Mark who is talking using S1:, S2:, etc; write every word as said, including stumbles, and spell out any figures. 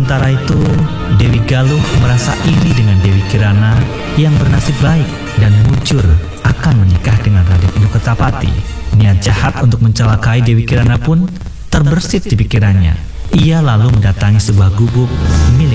S1: Sementara itu, Dewi Galuh merasa iri dengan Dewi Kirana yang bernasib baik dan mujur akan menikah dengan Raden Induketapati. Niat jahat untuk mencelakai Dewi Kirana pun terbersit di pikirannya. Ia lalu mendatangi sebuah gubuk milik